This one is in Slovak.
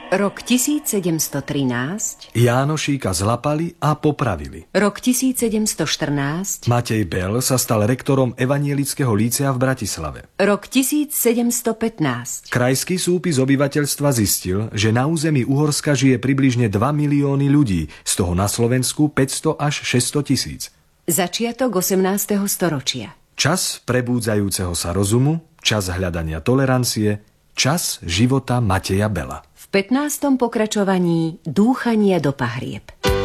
Rok 1713. Jánošíka zlapali a popravili. Rok 1714. Matej Bell sa stal rektorom Evanielického lícea v Bratislave. Rok 1715. Krajský súpis obyvateľstva zistil, že na území Uhorska žije približne 2 milióny ľudí, z toho na Slovensku 500 až 600 tisíc. Začiatok 18. storočia. Čas prebúdzajúceho sa rozumu, čas hľadania tolerancie, čas života Mateja Bella. V 15. pokračovaní dúchanie do pahrieb.